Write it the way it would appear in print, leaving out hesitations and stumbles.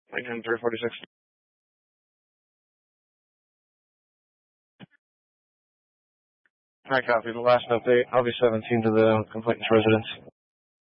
Lincoln 346. I copy. The last update, I'll be 17 to the complainant's residence.